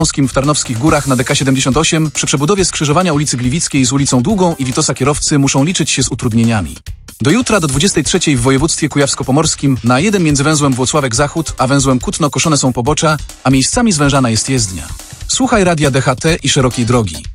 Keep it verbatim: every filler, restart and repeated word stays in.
w Tarnowskich Górach na D K siedemdziesiąt osiem przy przebudowie skrzyżowania ulicy Gliwickiej z ulicą Długą i Witosa kierowcy muszą liczyć się z utrudnieniami. Do jutra do dwudziestej trzeciej w województwie kujawsko-pomorskim na A jeden między węzłem Włocławek-Zachód a węzłem Kutno koszone są pobocza, a miejscami zwężana jest jezdnia. Słuchaj radia D H T i szerokiej drogi.